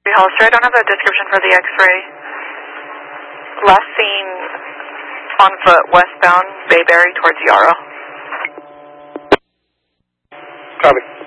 Hollister. I don't have a description for the X-ray. Last seen on foot westbound Bayberry towards Yarrow. Copy.